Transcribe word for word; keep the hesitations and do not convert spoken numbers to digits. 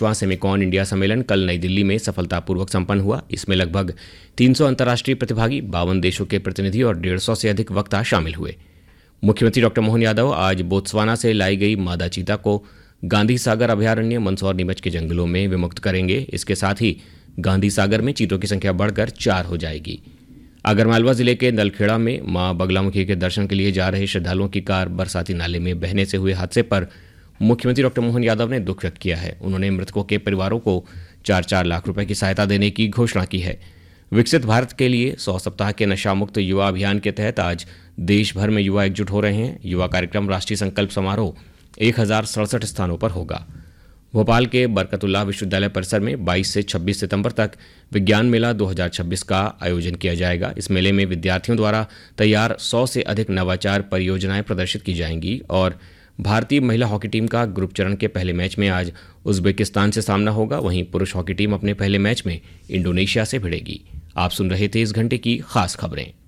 पांचवां Semicon India सम्मेलन कल नई दिल्ली में सफलतापूर्वक संपन्न हुआ। इसमें लगभग तीन सौ अंतर्राष्ट्रीय प्रतिभागी, बावन देशों के प्रतिनिधि और डेढ़ सौ से अधिक वक्ता शामिल हुए। मुख्यमंत्री डॉक्टर मोहन यादव आज बोत्सवाना से लाई गई मादा चीता को गांधी सागर अभयारण्य मंदसौर नीमच के जंगलों में विमुक्त करेंगे। इसके साथ ही गांधी सागर में चीतों की संख्या बढ़कर चार हो जाएगी। आगरमालवा जिले के नलखेड़ा में मां बगलामुखी के दर्शन के लिए जा रहे श्रद्धालुओं की कार बरसाती नाले में बहने से हुए हादसे पर मुख्यमंत्री डॉक्टर मोहन यादव ने दुख व्यक्त किया है। उन्होंने मृतकों के परिवारों को चार चार लाख रुपए की सहायता देने की घोषणा की है। विकसित भारत के लिए सौ सप्ताह के नशा मुक्त युवा अभियान के तहत आज देश भर में युवा एकजुट हो रहे हैं। युवा कार्यक्रम राष्ट्रीय संकल्प समारोह एक हजार सड़सठ स्थानों पर होगा। भोपाल के बरकतुल्लाह विश्वविद्यालय परिसर में बाईस से छब्बीस सितंबर तक विज्ञान मेला दो हज़ार छब्बीस का आयोजन किया जाएगा। इस मेले में विद्यार्थियों द्वारा तैयार सौ से अधिक नवाचार परियोजनाएं प्रदर्शित की जाएंगी। और भारतीय महिला हॉकी टीम का ग्रुप चरण के पहले मैच में आज उज्बेकिस्तान से सामना होगा। वहीं पुरुष हॉकी टीम अपने पहले मैच में इंडोनेशिया से भिड़ेगी। आप सुन रहे थे इस घंटे की खास खबरें।